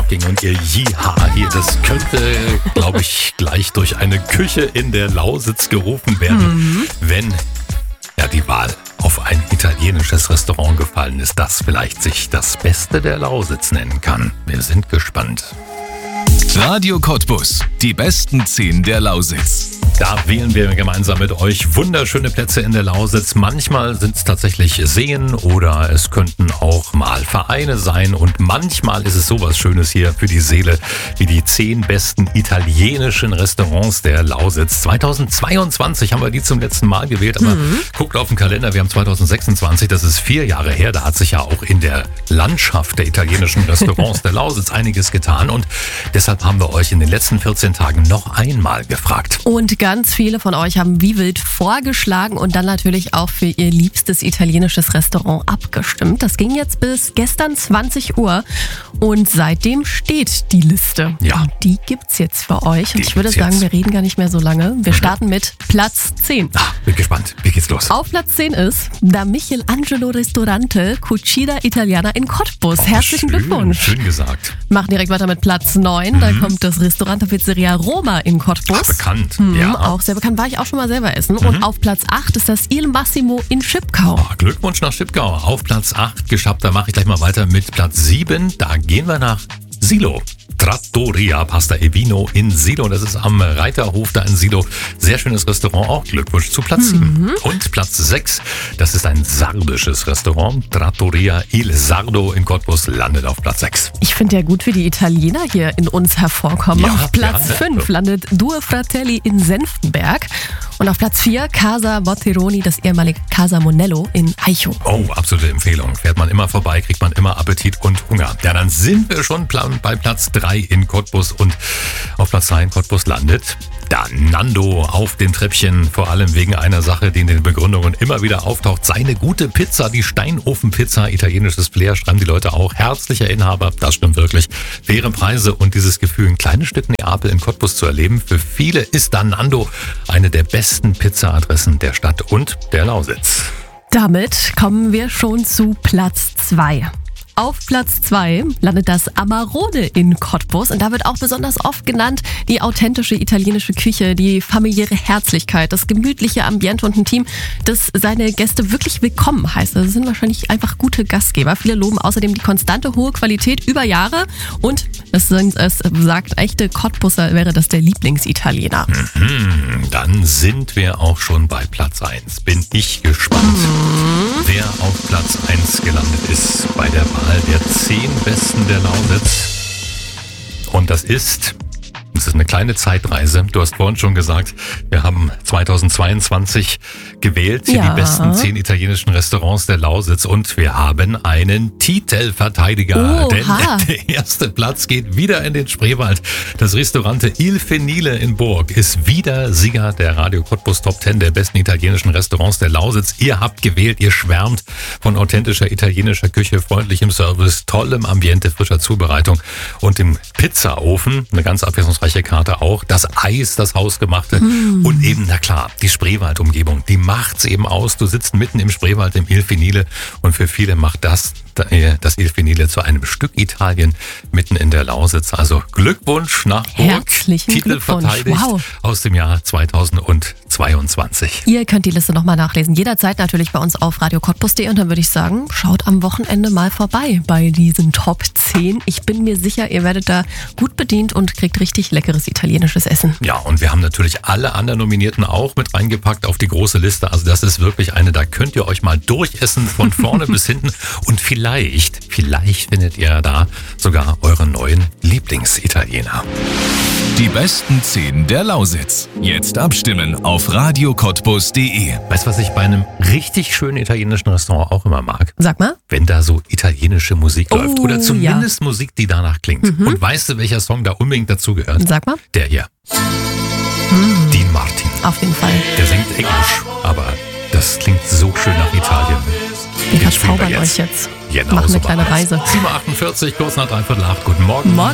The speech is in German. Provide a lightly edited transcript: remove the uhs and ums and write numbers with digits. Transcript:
Talking und ihr Jiha hier, das könnte, glaube ich, gleich durch eine Küche in der Lausitz gerufen werden, wenn ja die Wahl auf ein italienisches Restaurant gefallen ist, das vielleicht sich das Beste der Lausitz nennen kann. Wir sind gespannt. Radio Cottbus, die besten 10 der Lausitz. Da wählen wir gemeinsam mit euch wunderschöne Plätze in der Lausitz. Manchmal sind es tatsächlich Seen oder es könnten auch mal Vereine sein. Und manchmal ist es sowas Schönes hier für die Seele wie die 10 besten italienischen Restaurants der Lausitz. 2022 haben wir die zum letzten Mal gewählt, aber guckt auf den Kalender, wir haben 2026, das ist 4 Jahre her. Da hat sich ja auch in der Landschaft der italienischen Restaurants der Lausitz einiges getan. Und deshalb haben wir euch in den letzten 14 Tagen noch einmal gefragt. Und ganz viele von euch haben wie wild vorgeschlagen und dann natürlich auch für ihr liebstes italienisches Restaurant abgestimmt. Das ging jetzt bis gestern 20 Uhr und seitdem steht die Liste. Ja. Und die gibt's jetzt für euch. Und ich würde sagen, wir reden gar nicht mehr so lange. Wir starten mit Platz 10. Bin gespannt. Wie geht's los? Auf Platz 10 ist Da Michelangelo Ristorante Cucina Italiana in Cottbus. Herzlichen Glückwunsch. Schön gesagt. Machen direkt weiter mit Platz 9. Da kommt das Restaurante Pizzeria Roma in Cottbus. Bekannt. Ja. Auch sehr bekannt, war ich auch schon mal selber essen. Und auf Platz 8 ist das Il Massimo in Schipkau. Glückwunsch nach Schipkau. Auf Platz 8 geschafft. Da mache ich gleich mal weiter mit Platz 7. Da gehen wir nach Silo. Trattoria Pasta e Vino in Silo. Das ist am Reiterhof da in Silo. Sehr schönes Restaurant. Auch Glückwunsch zu Platz 7. Und Platz 6, das ist ein sardisches Restaurant. Trattoria Il Sardo in Cottbus landet auf Platz 6. Ich finde ja gut, wie die Italiener hier in uns hervorkommen. Ja, auf Platz ja, 5 landet Due Fratelli in Senftenberg. Und auf Platz 4 Casa Botteroni, das ehemalige Casa Monello in Aichow. Oh, absolute Empfehlung. Fährt man immer vorbei, kriegt man immer Appetit und Hunger. Ja, dann sind wir schon bei Platz 3 in Cottbus und auf Platz 3 in Cottbus landet da Nando auf dem Treppchen, vor allem wegen einer Sache, die in den Begründungen immer wieder auftaucht. Seine gute Pizza, die Steinofenpizza, italienisches Flair, schreiben die Leute auch. Herzlicher Inhaber, das stimmt wirklich. Faire Preise und dieses Gefühl, ein kleines Stück Neapel in Cottbus zu erleben. Für viele ist da Nando eine der besten Pizzaadressen der Stadt und der Lausitz. Damit kommen wir schon zu Platz 2. Auf Platz 2 landet das Amarone in Cottbus und da wird auch besonders oft genannt die authentische italienische Küche, die familiäre Herzlichkeit, das gemütliche Ambiente und ein Team, das seine Gäste wirklich willkommen heißt. Das sind wahrscheinlich einfach gute Gastgeber. Viele loben außerdem die konstante hohe Qualität über Jahre und es sagt, echte Cottbusser wäre das der Lieblingsitaliener. Dann sind wir auch schon bei Platz 1. Bin ich gespannt, wer auf Platz 1 gelandet ist bei der Wahl der 10 Besten der Lausitz. Und das ist eine kleine Zeitreise. Du hast vorhin schon gesagt, wir haben 2022 gewählt, hier die besten 10 italienischen Restaurants der Lausitz und wir haben einen Titelverteidiger. Denn der erste Platz geht wieder in den Spreewald. Das Restaurante Il Fenile in Burg ist wieder Sieger der Radio Cottbus Top 10 der besten italienischen Restaurants der Lausitz. Ihr habt gewählt, ihr schwärmt von authentischer italienischer Küche, freundlichem Service, tollem Ambiente, frischer Zubereitung und dem Pizzaofen. Eine ganz abwechslungsreiche Karte auch. Das Eis, das hausgemachte und eben, na klar, die Spreewald-Umgebung, die macht's eben aus. Du sitzt mitten im Spreewald im Il Fenile und für viele macht das Il Fenile zu einem Stück Italien mitten in der Lausitz. Also Glückwunsch nach Burg. Herzlichen Titel Glückwunsch. verteidigt aus dem Jahr 2022. Ihr könnt die Liste nochmal nachlesen. Jederzeit natürlich bei uns auf radiocottbus.de und dann würde ich sagen, schaut am Wochenende mal vorbei bei diesen Top 10. Ich bin mir sicher, ihr werdet da gut bedient und kriegt richtig leckeres italienisches Essen. Ja, und wir haben natürlich alle anderen Nominierten auch mit reingepackt auf die große Liste. Also das ist wirklich eine, da könnt ihr euch mal durchessen von vorne bis hinten und vielleicht findet ihr da sogar euren neuen Lieblingsitaliener. Die besten 10 der Lausitz. Jetzt abstimmen auf radiocottbus.de. Weißt du, was ich bei einem richtig schönen italienischen Restaurant auch immer mag? Sag mal. Wenn da so italienische Musik läuft oder zumindest Musik, die danach klingt. Und weißt du, welcher Song da unbedingt dazugehört? Sag mal. Der hier. Dean Martin. Auf jeden Fall. Der singt Englisch, aber das klingt so schön nach Italien. Wir verzaubern euch jetzt. Genau Machen so eine kleine Reise. 7.48 kurz nach 7:45. Guten Morgen. Morgen.